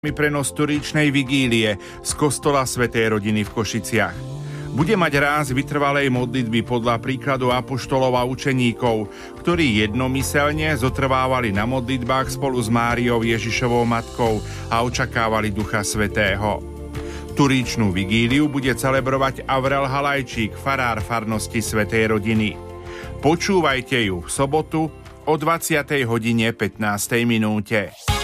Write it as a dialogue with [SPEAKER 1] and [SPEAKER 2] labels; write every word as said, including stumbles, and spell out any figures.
[SPEAKER 1] prenos Turíčnej vigílie z kostola Svätej rodiny v Košiciach. Bude mať ráz vytrvalej modlitby podľa príkladu apoštolov a učeníkov, ktorí jednomyselne zotrvávali na modlitbách spolu s Máriou Ježišovou matkou a očakávali Ducha Svätého. Turíčnú vigíliu bude celebrovať Avrel Halajčík, farár farnosti Svätej rodiny. Počúvajte ju v sobotu o dvadsiatej hodine pätnástej minúte.